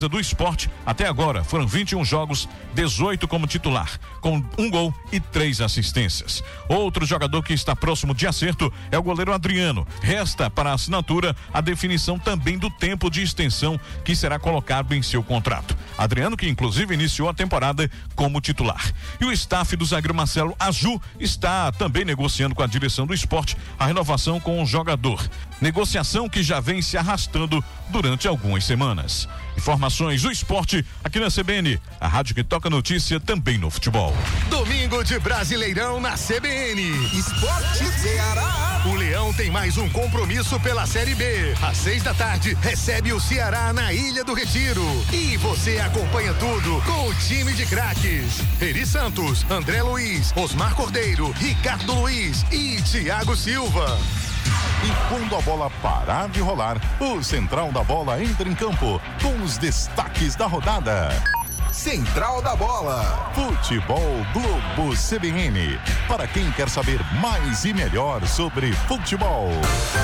do esporte, até agora foram 21 jogos, 18 como titular, com 1 gol e 3 assistências. Outro jogador que está próximo de acerto é o goleiro Adriano. Resta para a assinatura a definição também do tempo de extensão que será colocado em seu contrato. Adriano, que inclusive iniciou a temporada como titular. E o staff do zagueiro Marcelo Aju está também negociando com a direção do esporte a renovação com o jogador. Negociação que já vem se arrastando durante algumas semanas. Informações do esporte aqui na CBN, a rádio que toca notícia também no futebol. Domingo de Brasileirão na CBN. Esporte Ceará. O Leão tem mais um compromisso pela Série B. Às 6 da tarde, recebe o Ceará na Ilha do Retiro. E você acompanha tudo com o time de craques. Eri Santos, André Luiz, Osmar Cordeiro, Ricardo Luiz e Thiago Silva. E quando a bola parar de rolar, o Central da Bola entra em campo com os destaques da rodada. Central da Bola. Futebol Globo CBN. Para quem quer saber mais e melhor sobre futebol.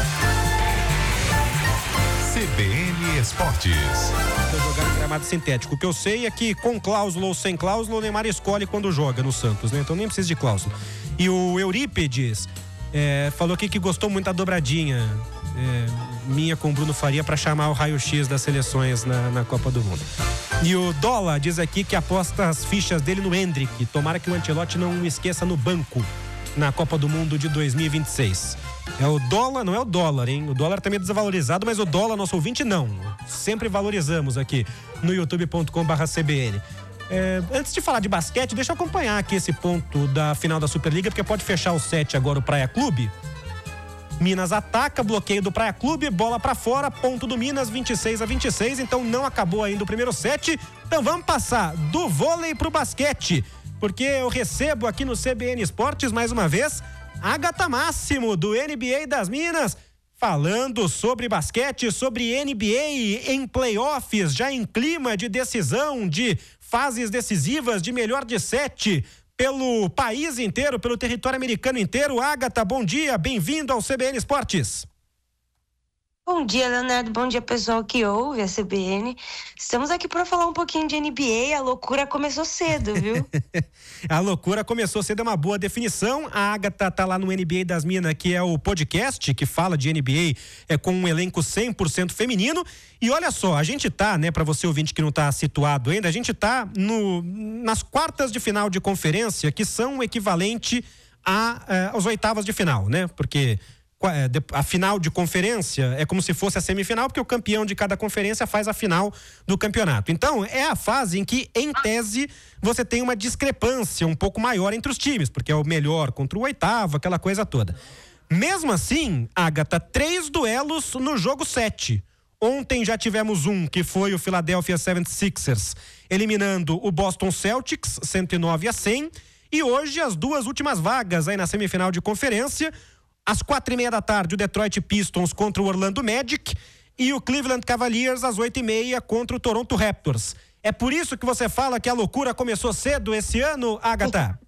CBN Esportes. Vou jogar em gramado sintético. O que eu sei é que com cláusula ou sem cláusula, o Neymar escolhe quando joga no Santos, né? Então nem precisa de cláusula. E o Eurípedes falou aqui que gostou muito da dobradinha minha com o Bruno Faria para chamar o raio-x das seleções na Copa do Mundo. E o Dola diz aqui que aposta as fichas dele no Endrick. Tomara que o Ancelotti não o esqueça no banco na Copa do Mundo de 2026. É o dólar, não é o dólar, hein? O dólar tá meio desvalorizado, mas o dólar, nosso ouvinte, não. Sempre valorizamos aqui no youtube.com/CBN. Antes de falar de basquete, deixa eu acompanhar aqui esse ponto da final da Superliga, porque pode fechar o 7 agora o Praia Clube. Minas ataca, bloqueio do Praia Clube, bola pra fora, ponto do Minas, 26-26, então não acabou ainda o primeiro set. Então vamos passar do vôlei pro basquete, porque eu recebo aqui no CBN Esportes, mais uma vez, Agatha Máximo, do NBA das Minas, falando sobre basquete, sobre NBA em playoffs, já em clima de decisão, de fases decisivas, de melhor de 7, pelo país inteiro, pelo território americano inteiro. Agatha, bom dia, bem-vindo ao CBN Esportes. Bom dia, Leonardo. Bom dia, pessoal que ouve a CBN. Estamos aqui para falar um pouquinho de NBA. A loucura começou cedo, viu? A loucura começou cedo é uma boa definição. A Agatha tá lá no NBA das Minas, que é o podcast que fala de NBA com um elenco 100% feminino. E olha só, a gente tá, né, para você ouvinte que não tá situado ainda, a gente tá nas quartas de final de conferência, que são o equivalente às oitavas de final, né? Porque a final de conferência é como se fosse a semifinal, porque o campeão de cada conferência faz a final do campeonato. Então, é a fase em que, em tese, você tem uma discrepância um pouco maior entre os times, porque é o melhor contra o oitavo, aquela coisa toda. Mesmo assim, Agatha, 3 duelos no jogo 7. Ontem já tivemos um, que foi o Philadelphia 76ers, eliminando o Boston Celtics, 109-100. E hoje, as duas últimas vagas aí na semifinal de conferência. Às 4:30 da tarde, o Detroit Pistons contra o Orlando Magic e o Cleveland Cavaliers às 8:30 contra o Toronto Raptors. É por isso que você fala que a loucura começou cedo esse ano, Agatha?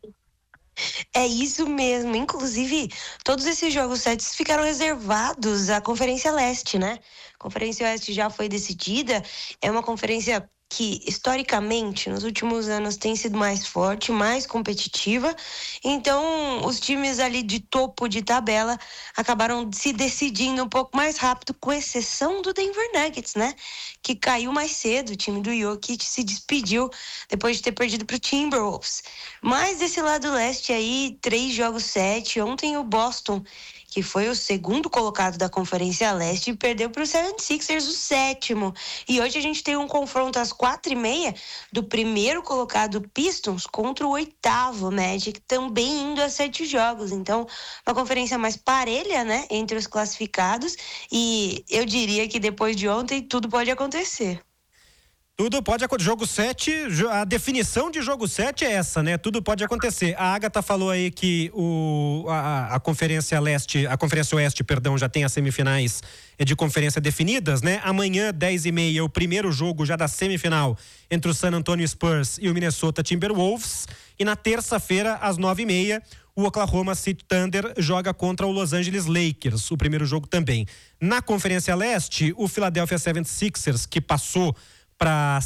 É isso mesmo. Inclusive, todos esses jogos 7 ficaram reservados à Conferência Leste, né? A Conferência Oeste já foi decidida. É uma conferência que, historicamente, nos últimos anos tem sido mais forte, mais competitiva. Então, os times ali de topo de tabela acabaram se decidindo um pouco mais rápido, com exceção do Denver Nuggets, né? Que caiu mais cedo. O time do Jokic se despediu depois de ter perdido para o Timberwolves. Mas desse lado leste aí, 3 jogos 7. Ontem o Boston, que foi o segundo colocado da Conferência Leste, perdeu para o 76ers, o 7º. E hoje a gente tem um confronto às 4:30 do primeiro colocado Pistons contra o 8º Magic, também indo a 7 jogos. Então, uma conferência mais parelha, né, entre os classificados. E eu diria que depois de ontem tudo pode acontecer. Tudo pode acontecer. Jogo 7, a definição de jogo 7 é essa, né? Tudo pode acontecer. A Agatha falou aí que a Conferência Leste, a Conferência Oeste, perdão, já tem as semifinais de conferência definidas, né? Amanhã, 10:30, o primeiro jogo já da semifinal entre o San Antonio Spurs e o Minnesota Timberwolves. E na terça-feira, às 9:30, o Oklahoma City Thunder joga contra o Los Angeles Lakers, o primeiro jogo também. Na Conferência Leste, o Philadelphia 76ers, que passou para